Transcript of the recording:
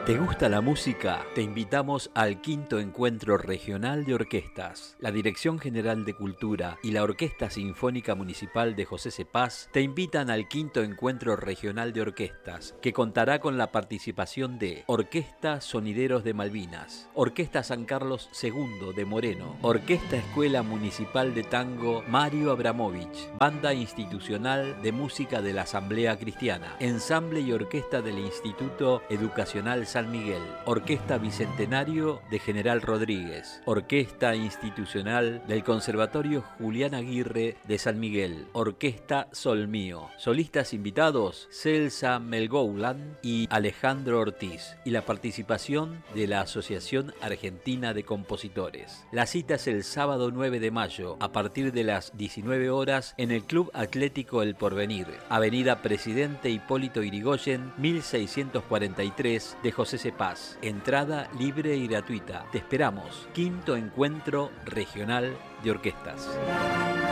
¿Te gusta la música? Te invitamos al quinto encuentro regional de orquestas. La Dirección General de Cultura y la Orquesta Sinfónica Municipal de José C. Paz te invitan al quinto encuentro regional de orquestas, que contará con la participación de Orquesta Sonideros de Malvinas, Orquesta San Carlos II de Moreno, Orquesta Escuela Municipal de Tango Mario Abramovich, Banda Institucional de Música de la Asamblea Cristiana, Ensamble y Orquesta del Instituto Educacional San Miguel, Orquesta Bicentenario de General Rodríguez, Orquesta Institucional del Conservatorio Julián Aguirre de San Miguel, Orquesta Sol Mío. Solistas invitados: Celsa Melgoulan y Alejandro Ortiz, y la participación de la Asociación Argentina de Compositores. La cita es el sábado 9 de mayo a partir de las 19 horas en el Club Atlético El Porvenir, Avenida Presidente Hipólito Yrigoyen, 1643 de José C. Paz. Entrada libre y gratuita. Te esperamos. Quinto encuentro regional de orquestas.